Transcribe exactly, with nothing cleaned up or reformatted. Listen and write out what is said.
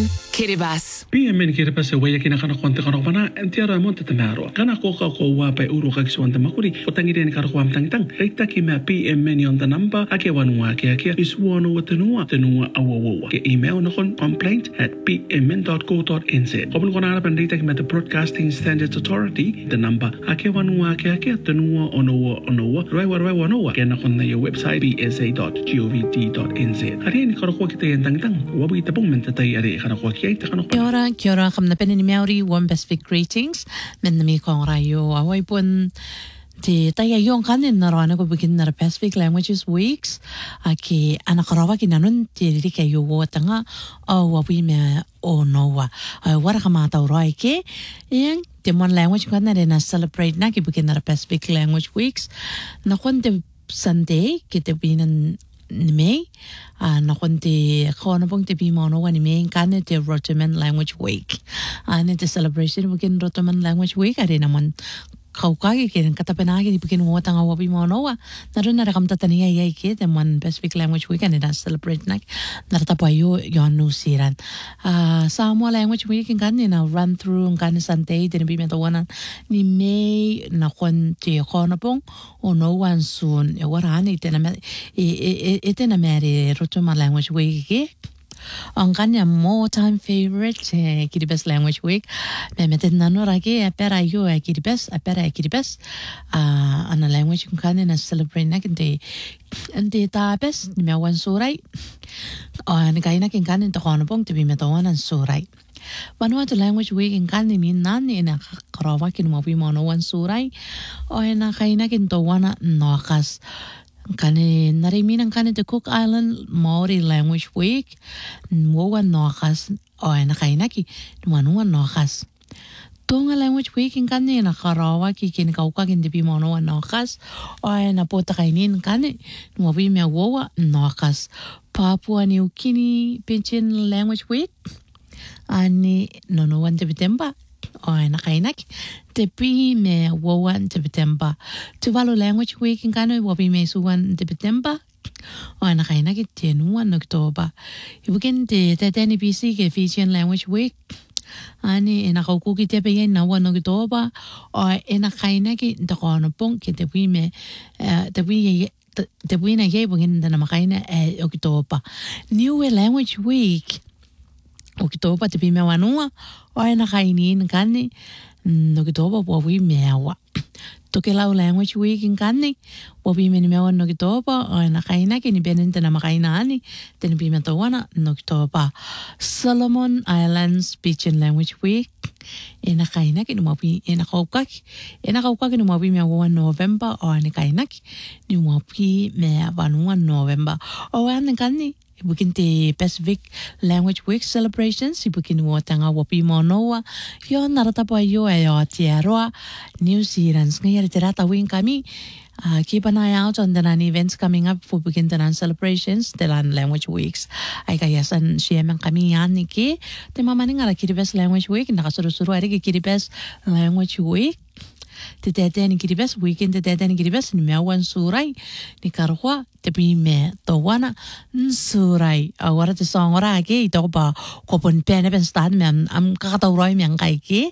Kiribati. P M N Kiribati waya kina kana konte kana mana entiara monte tamaro. Kana ko ka ko wa pa uru ka kiswanta makuri. Potangi den kana ko am tang tang. Reita ki ma P M N on the number. Ake wanua ke ake is wono watenua tenua awawa. Ke email na kon complaint at p m n dot co dot n z. Kopun kona ara reita ki ma the Broadcasting Standards Authority the number. Ake wanua ke ake tenua onoa onoa. Roi wa roi wanoa. Ke na kon na your website b s a dot gov dot n z. Ari ni kana ko kita yang tang tang. Wabu itapong mentatay ari kana ko kia ita kana ko. Kia ora, kia ora, kamna pene ni Maori, warm Pacific greetings. Men na mi kong rayo, away pun te taya yung kanin na rana ko begin na Pacific Languages Weeks. Aki anakarawa ki nanun te rika yo tanga o wawi me o noa. Wara kamata urai ke, yang te mon language ko na rin na celebrate na ki begin na Pacific Language Weeks. Na kon te Sunday, ki te binan ni me uh, na konti kono pong te bimono wani me kane te Rotoman Language Week ane te celebration bukin Rotoman Language Week are naman kaukagi ken katapenagi di bukin mo tanga wabi mono wa naron na rakam tataniya yai ke te man Pacific Language Week ane na celebrate nak nartapayo yon no siran uh, Samoa Language Week kane na run through kane Sunday te bi mento wana ni me na konti kono pong o no one soon e warani te na e e te na mere Rotoman Language Week ke ang kanya more time favorite eh, Kiribati Language Week me meten nano ragi apera yo e Kiribati apera e Kiribati uh, ana language kung kanya na celebrate na kinte ante tapes ni me wan surai o ani kaya na kin kanya to kono pong te bi me to wan surai Vanuatu Language Week in kanya ni nani na karawa kin mo bi mo no wan surai o na kaya na kin to wana nokas kane narimin ang kane the Cook Island Maori Language Week mwa nokas o na kainaki nuanuan nokas Tonga Language Week in kane na karawa ki kin kauka kin dibi mo no nokas o na pota kainin kane nuabi me wowa nokas Papua New Guinea Pidgin Language Week ani nonoan September o na kainak te pi me wowan September Tuvalu Language Week in kano wabi me suwan September o na kainak te nuan October ibukin te teteni B C ke Fijian Language Week ani ina kaukuki te pe na wan October o ina kainak te kono pong ke te pi me te pi te pi na ye bugin na makaina e October New Language Week Okitoba te pime wanua o na kainin kani Okitoba wawi mewa toke lau Language Week in kani wawi meni mewa Okitoba o na kaina kini benente na makaina ani teni pime tawana Okitoba Solomon Islands Pidgin Language Week ena kaina kini wawi ena kaukaki ena kaukaki ni wawi mewa November o na kaina ni wawi mewa wanua November o ane kani Ibukin te Pacific Language Week celebrations ibukin wo tanga wapi monoa yo naratapo yo e o Aotearoa New Zealand ngayari te rata wing kami uh, keep an eye out on the nan events coming up for bukin te nan celebrations te lan Language Weeks ay kayasan siyemang kami yan ni ki te mamaning ara Kiribati Language Week nakasuru-suru ari ki Kiribati Language Week te tete ni Kiribati weekend te tete ni Kiribati ni mewan surai ni karwa te pime to wana surai awara te song ora ke ito ba kopon pene ben stad me am kakatauroy me ang kai ke